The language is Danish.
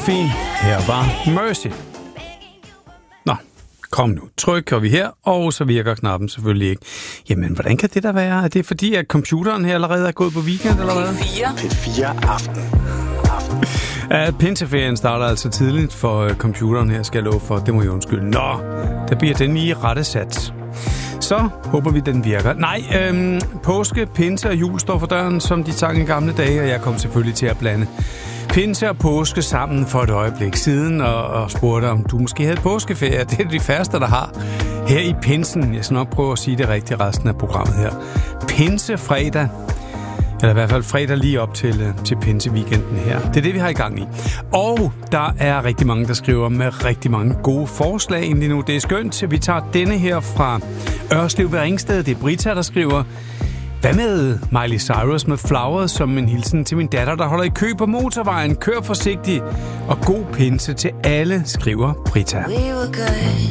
fin. Her var Mercy. Nå, kom nu. Trykker vi her, og så virker knappen selvfølgelig ikke. Jamen, hvordan kan det da være? Er det fordi, at computeren her allerede er gået på weekend, eller hvad? P4 Aften. Pinseferien starter altså tidligt for computeren her, skal jeg love for. Det må jeg undskylde. Nå, der bliver den lige rettesat. Så håber vi, den virker. Nej, påske, pinse og jul står for døren, som de sang i gamle dage, og jeg kom selvfølgelig til at blande pinse og påske sammen for et øjeblik siden, og spurgte, om du måske havde påskeferie. Det er de færreste, der har her i pinsen. Jeg skal nok prøve at sige det rigtigt resten af programmet her. Pinsefredag. Eller i hvert fald fredag lige op til pinseweekenden her. Det er det, vi har i gang i. Og der er rigtig mange, der skriver med rigtig mange gode forslag egentlig nu. Det er skønt. Vi tager denne her fra Ørslev ved Ringsted. Det er Brita, der skriver: hvad med Miley Cyrus med Flowers som en hilsen til min datter, der holder i kø på motorvejen? Kør forsigtigt og god pinse til alle, skriver Brita. We were good,